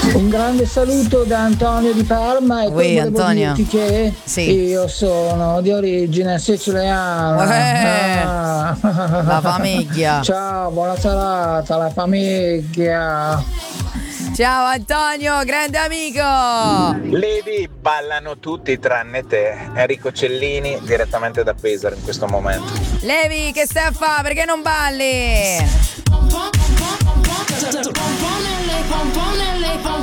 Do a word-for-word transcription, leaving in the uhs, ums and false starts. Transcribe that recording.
Un grande saluto da Antonio di Parma. E Ui, poi volevo Antonio. dirti che Sì. io sono di origine siciliana. Eh, Ah. la famiglia. Ciao, buona serata alla famiglia. Ciao Antonio, grande amico. Lady, ballano tutti tranne te. Enrico Cellini direttamente da Pesaro in questo momento. Levi, che stai a fare? Perché non balli?